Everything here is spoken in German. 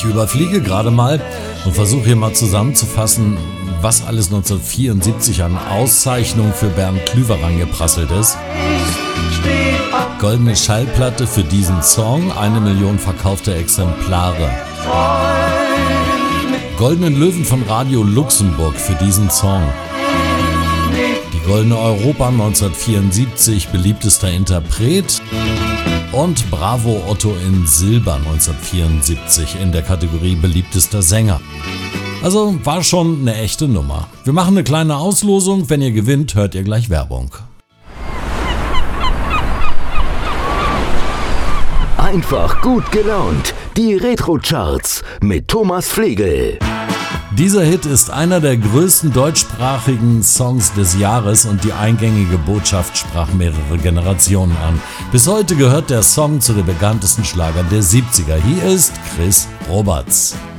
Ich überfliege gerade mal und versuche hier mal zusammenzufassen, was alles 1974 an Auszeichnungen für Bernd Klüver rangeprasselt ist. Goldene Schallplatte für diesen Song, 1 Million verkaufte Exemplare. Goldenen Löwen von Radio Luxemburg für diesen Song. Die Goldene Europa 1974, beliebtester Interpret. Und Bravo Otto in Silber 1974 in der Kategorie beliebtester Sänger. Also war schon eine echte Nummer. Wir machen eine kleine Auslosung. Wenn ihr gewinnt, hört ihr gleich Werbung. Einfach gut gelaunt. Die Retro-Charts mit Thomas Flegel. Dieser Hit ist einer der größten deutschsprachigen Songs des Jahres und die eingängige Botschaft sprach mehrere Generationen an. Bis heute gehört der Song zu den bekanntesten Schlagern der 70er. Hier ist Chris Roberts.